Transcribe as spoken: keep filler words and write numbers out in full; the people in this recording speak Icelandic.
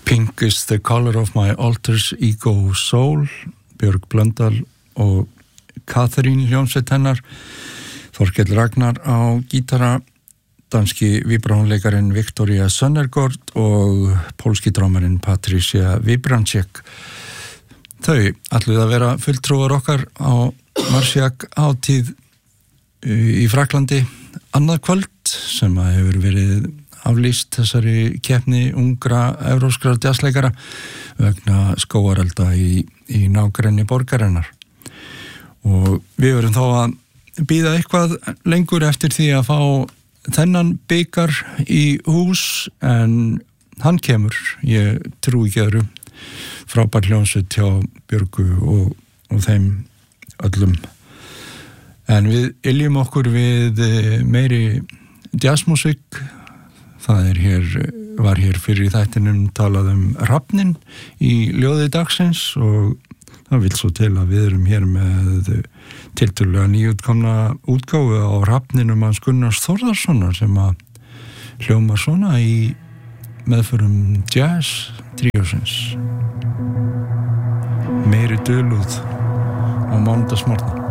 Pink is the color of my alter's ego soul, Björg Blöndal og Katrín hljómsveit hennar, Þorkell Ragnar á gítara, danski víbráleikarin Viktoria Søndergaard og pólski drómarinn Patricia Vibrancek. Þau ætluðu að vera fulltrúar okkar á Marciak hátíð í Fraklandi annað kvöld sem að hefur verið aflýst þessari keppni ungra evrópskra jazzleikara vegna skógarelda í, í nágrenni borgarinnar. Og við verum þá að bíða eitthvað lengur eftir því að fá þennan bikar í hús, en hann kemur, ég trú ekki öðru, frábær hljómsveit hjá Björgu og, og þeim öllum. En við yljum okkur við meiri jazzmusik. Það er hér, var hér fyrir í þættinum talað um Hrafnin í ljóði dagsins og það vill svo til að við erum hér með tiltölulega nýútkomna útgáfu á Hrafninum hans Gunnars Þórðarssonar sem að hljóma svona í meðförum jazz tríósins. Meiri dulúð á mánudagsmorgni.